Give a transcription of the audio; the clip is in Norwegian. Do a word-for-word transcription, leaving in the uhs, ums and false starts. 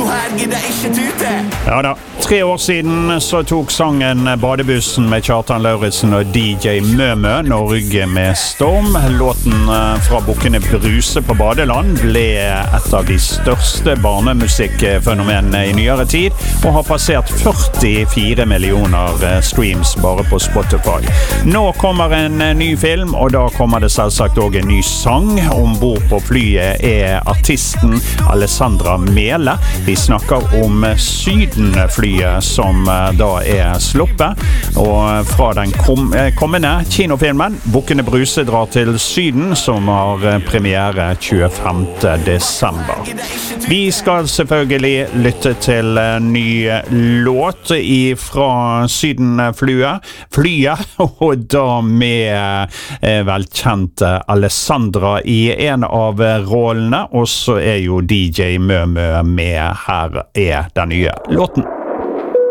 Ja da, tre år siden så tok sangen Badebussen med Kjartan Lauritzen og D J Mømø Norge med storm. Låten fra Bukkene Bruse på badeland ble et av de største barnemusikkfenomenene i nyere tid, og har passert førtifire millioner streams bare på Spotify. Nå kommer en ny film, og da kommer det selvsagt også en ny sang. Ombord på flyet er artisten Alessandra Mele. Vi snakker om Syden-flyet som da er sluppet, og fra den kom kommende kinofilmen Bukkene Bruse drar til Syden, som har premiere tjuefemte desember. Vi skal selvfølgelig lytte til en ny låt fra Syden-flyet, flyet, og da med velkjente Alessandra i en av rollene, og så er jo D J Mømø med. Her er den nye låten.